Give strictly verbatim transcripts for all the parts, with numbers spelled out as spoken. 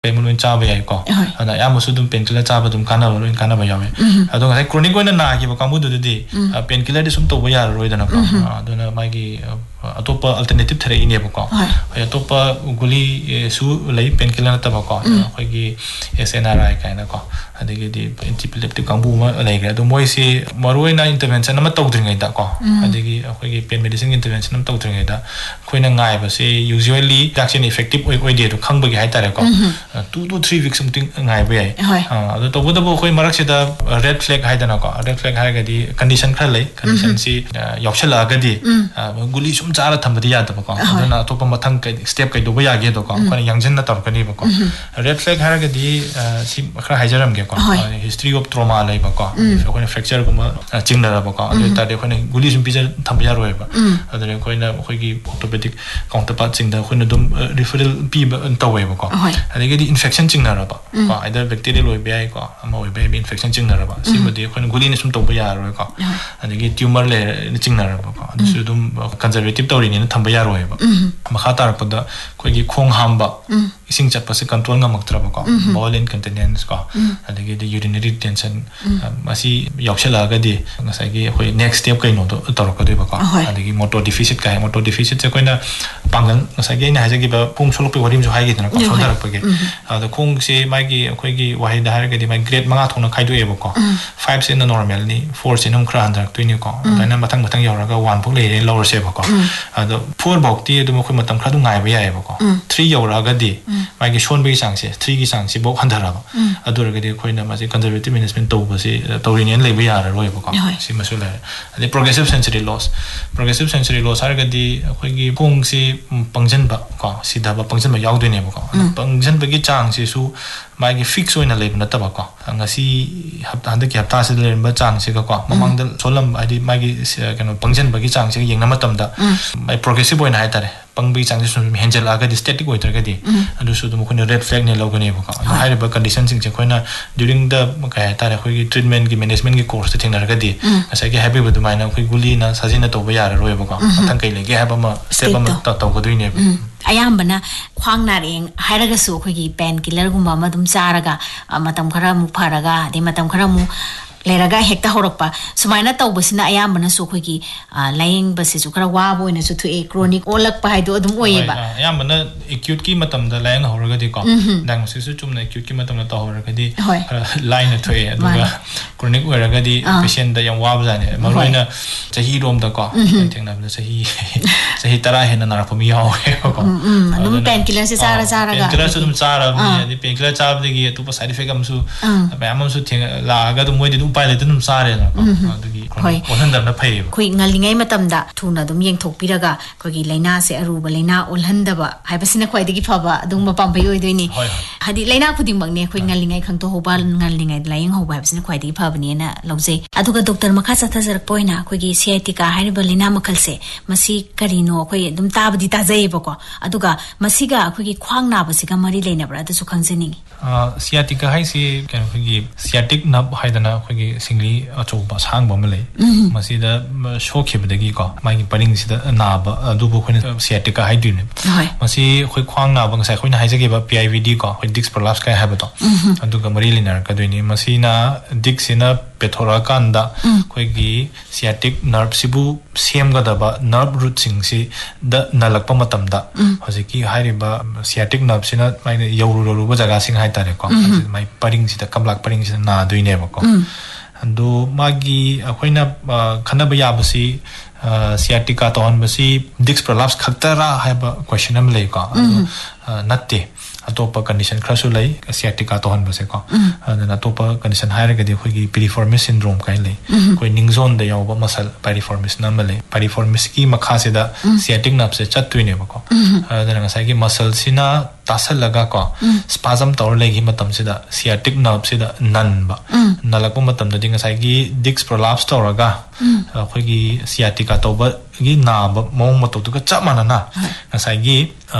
Pemuloin chaba yai ko ana yamusu dum painkiller chaba dum kana loin kana ba yawe adong sai chronic oina na ki ba kamu du di painkiller di sum to ba ya roi dana ko adona magi atopa alternative thare ine ba ko atopa guli su lei painkiller ta ba ko khoi gi S N R I kaina ko adigi di antiepileptic kambu ma lei ga do moi si maroina intervention na ma tau dringai da ko adigi khoi gi pain medicine intervention na tau dringai da khoina ngai ba se usually vaccine effective oi oi de do khang ba gi hai ta re ko two to three weeks something ngai ba ai ado to bo bo khoi marak se da red flag hai dana ko red flag hai ga di condition khar lei condition si yaukhala ga di guli sum chara thambadi ya da ko adana to pa mathang kai step kai do ba ya ge do ko ko yangjin na tar kani ba ko red flag hai ga di si khara haijaram ge ko history of trauma lai ba ko ko ne fracture ko ma chingna ra ba ko ado ta de ko ne guli sum pija thamba ya roi ba adana ko na khoi gi orthopedic counterpart sing da ko na dum referral pi ba ta wei ba ko adagi di infection chingna ra ba ko either bacterial oi ba ai ko ama oi ba infection chingna ra ba simodi ko guli ni sum to ba ya roi ko adagi tumor le chingna ra ba ko adu dum conservative tawri ni thamba ya roi ba makha tar pa da ko gi khong ham ba ising chat pa se control nga mak tra ba ko bowel incontinence ko adagi di urinary retention masi yaukhala ga di ngasai gi khoi next step kai no to tor ka doi ba ko adagi motor deficit kai motor deficit se ko na pangal ngasai gi na ha gi ba pum solo pe warim jo hai gi na ko so dar pa ge ado khong se mai gi khoi gi wahai da har ga di mai grade manga thona khai do e ba ko five se na normal ni four se num khra andar tu ni ko dana mathang mathang yaw ra ga one phok le le lower se ba ko ado four bok ti du mo khoi matam khra du ngai ba ya e ba ko three yaw ra ga di mai gi shon be sang se three gi sang se bok handara ba ado ra ga di khoi na ma se conservative management to ba se to ri nen le ba ya ra roi ba ko si ma su le ade progressive sensory loss progressive sensory loss har ga di khoi gi khong se pangjan ba ko sida ba pangjan ba yaw de ne ba ko pangjan ba gi chang se su mai gi fix oina le na ta ba ko ngasi hapta handa ki hapta se le ba chang se ka ko mamang dal solam adi mai gi kano pangjan ba gi chang se yeng na matam da mai progressive oina hai ta re pangbi chang se su henjel aga di static oi tar ga di adu su dum ko ne red flag ne lo ga ne ba ko hai ba condition sing che khoina during the ka ta re khoi gi treatment gi management gi course te thing na ga di asa gi happy bu du mai na khoi guli na sajina to ba ya ra roi ba ko thang kai le ge ha ba ma step ba ta to ga dui ne ayambana khwang na reng hairaga su khoi gi pain killer gumba ma dum charaga matam khara mu pharaga de matam khara mu leraga hekta horokpa sumaina tawbasina ayambana su khoi gi laying basi su khara wa boina su thu e chronic olak pa haido dum oye ba ayambana acute ki matam da laying horaga di ko dang su su chumna acute ki matam da horaga di line thu e aduga chronic oraga di patient da yang wa ba jane maroina chahi rom da ko thengna ba chahi chahi tara hena na ra phami yaw e ko adum pain killer se chara chara ga pain killer su dum chara ni pain killer chara de gi tu pa side effect am su ba am su theng la ga dum moi de pai le dum sare na ko adigi ohan dam na phai khoi ngalingai matam da thuna dum yeng thok piraga khoi gi laina se aruba laina olhanda ba haibasina khoi digi phaba adum ma pam bai oi doini hadi laina khuding bang ne khoi ngalingai khang to hoba ngalingai laing hoba haibasina khoi digi phaba ne na lawje aduga doctor makha satha jarak poina khoi gi sciatica haiba laina makhal se masi karino khoi dum tabadi tajai ba ko aduga masiga khoi gi khwang na ba siga mari leina bra da su khangjening sciatica hai si kan khoi gi sciatic nab haidana khoi singli acho ba sang ba male masida shock hebdagi ko mai paring sida na ba adu bu khone sciatica hai dune masi khoi khwang na ba ngai khoi na haijage ba P I V D ko khoi disc prolapse kai ha ba to adu ga mari linar ka doini masina disc sina pethora kanda khoi gi sciatic nerve sibu sem ga da ba nerve root sing si da nalakpa matam da hojiki hairi ba sciatic nerve sina mai yoru ru ba jaga sing hai tare ko mai paring sida kamlak paring sida na doine ba ko ando magi akoina khana ba ya basi sciatica to on basi disc prolapse khaktara haiba question am le ka natte atopa condition khrasu lai sciatica to on base ko ana atopa condition haire ga de khoi gi piriformis syndrome kai le koi ningzon da yaw ba masal piriformis namale piriformis ki makha se da sciatic nerve se chatui ne ba ko ana nga sai gi muscle sina tasal laga ko spasm tor le gi matam se da sciatic nerve se da nan ba nalak ba matam da ding sai gi disc prolapse tor ga khoi gi sciatica to ba gi na ba mong ma to tu ka cha mana na nga sai gi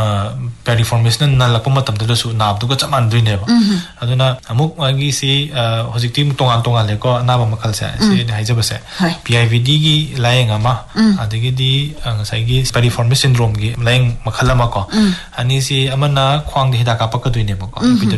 piriformis na nalak ba matam da su na du ka cha man dui ne ba aduna amuk gi si hojik ti tongan tongan le ko na ba makal se se ne haija ba se P I V D gi laeng ama adigi di nga sai gi piriformis syndrome gi laeng makhala ma ko ani si amana khwang de hida ka pa ka dui ne ba ko